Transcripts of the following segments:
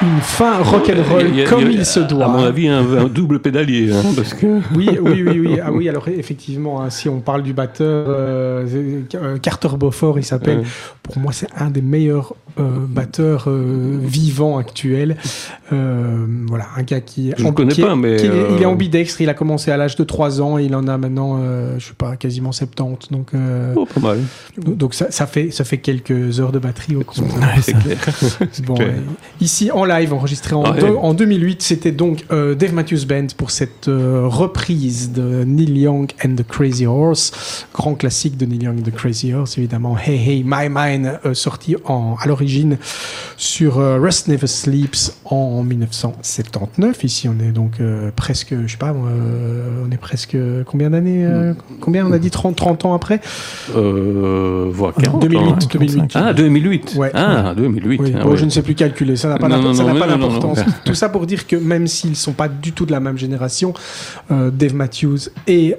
une fin rock'n'roll comme il se doit. À mon avis, un double pédalier. Hein, parce que... Oui. Ah oui, alors effectivement, hein, si on parle du batteur, Carter Beaufort, il s'appelle. Pour moi, c'est un des meilleurs batteurs vivants actuels. Voilà, un gars qui... Je ne connais pas, mais... Il est ambidextre, il a commencé à l'âge de 3 ans, et il en a maintenant, je sais pas, quasiment 70. Donc, pas mal. Donc ça fait quelques heures de batterie au compte. C'est clair. Bon, ici en live, enregistré en 2008, c'était donc Dave Matthews Band pour cette reprise de Neil Young and the Crazy Horse, grand classique de Neil Young and the Crazy Horse, évidemment. Hey Hey My Mind, sorti à l'origine sur Rust Never Sleeps en 1979. Ici, on est donc presque, je sais pas, on est presque combien d'années combien on a dit 30 ans après voire 40 2008. Ah, 2008. Ouais. Ah, 2008. Oui. Ah, Bon, ouais. je ne sais plus calculer, ça n'a pas d'importance. Tout ça pour dire que même s'ils ne sont pas du tout de la même génération, Dave Matthews et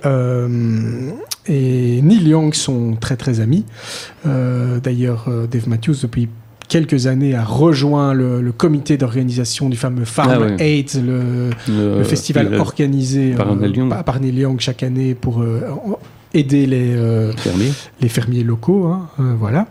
Neil Young sont très très amis. D'ailleurs, Dave Matthews, depuis quelques années, a rejoint le comité d'organisation du fameux Farm Aid, le festival organisé par Neil Young chaque année pour aider les fermiers locaux. Hein, voilà.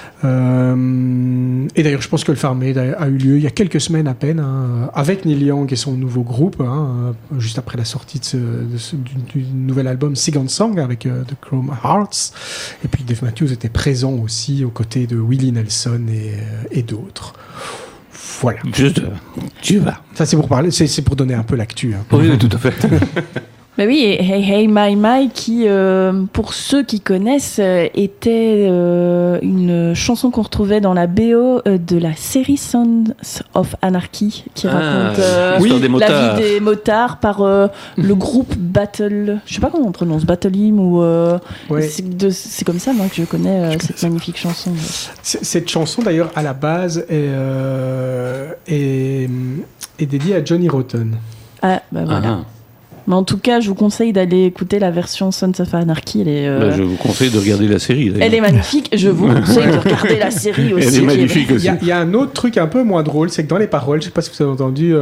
Et d'ailleurs, je pense que le Farm Aid a eu lieu il y a quelques semaines à peine, hein, avec Neil Young et son nouveau groupe, hein, juste après la sortie du nouvel album Second Song avec The Chrome Hearts. Et puis Dave Matthews était présent aussi aux côtés de Willie Nelson et d'autres. Voilà. Tu vas. Ça, c'est pour parler, c'est pour donner un peu l'actu. Hein. Oui, tout à fait. Bah oui, et Hey Hey My My qui, pour ceux qui connaissent, était une chanson qu'on retrouvait dans la BO de la série Sons of Anarchy, qui raconte la vie des motards par le groupe Battle. Je sais pas comment on prononce, Battle Hymn ou. C'est comme ça, moi, que je connais cette magnifique chanson. Cette chanson, d'ailleurs, à la base, est dédiée à Johnny Rotten. Ah, bah voilà. Mais en tout cas, je vous conseille d'aller écouter la version Sons of Anarchy. Je vous conseille de regarder la série. D'ailleurs. Elle est magnifique. Je vous conseille de regarder la série aussi. Elle est magnifique aussi. Il y a un autre truc un peu moins drôle, c'est que dans les paroles, je ne sais pas si vous avez entendu,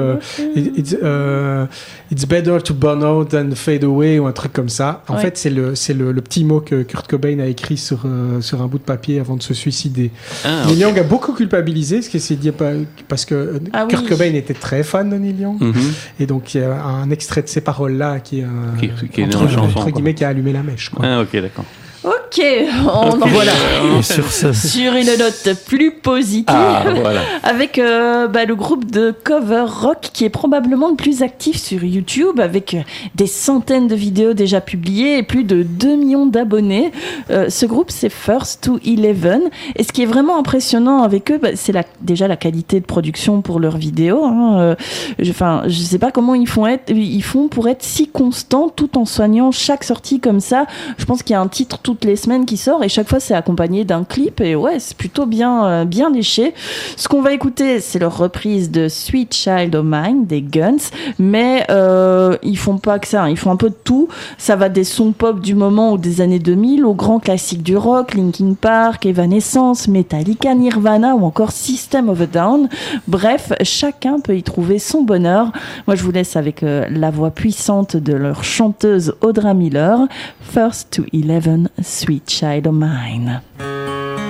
It's better to burn out than fade away, ou un truc comme ça. En fait, c'est le petit mot que Kurt Cobain a écrit sur un bout de papier avant de se suicider. Neil Young a beaucoup culpabilisé, parce que Kurt Cobain était très fan de Neil Young. Et donc, il y a un extrait de ses paroles là qui est entre guillemets qui a allumé la mèche, quoi. Ah, ok, d'accord. Ok, on en voilà. Sur une note plus positive, avec le groupe de cover rock qui est probablement le plus actif sur YouTube, avec des centaines de vidéos déjà publiées et plus de 2 millions d'abonnés. Ce groupe, c'est First to 11. Et ce qui est vraiment impressionnant avec eux, c'est déjà la qualité de production pour leurs vidéos. Hein. Je sais pas comment ils font pour être si constants tout en soignant chaque sortie comme ça. Je pense qu'il y a un titre toutes les semaines qui sort et chaque fois c'est accompagné d'un clip et c'est plutôt bien léché. Ce qu'on va écouter, c'est leur reprise de Sweet Child O' Mine des Guns, mais ils font pas que ça, ils font un peu de tout. Ça va des sons pop du moment ou des années 2000 aux grands classiques du rock, Linkin Park, Evanescence, Metallica, Nirvana ou encore System of a Down. Bref, chacun peut y trouver son bonheur. Moi je vous laisse avec la voix puissante de leur chanteuse Audra Miller, First to 11, Sweet Child O' Mine.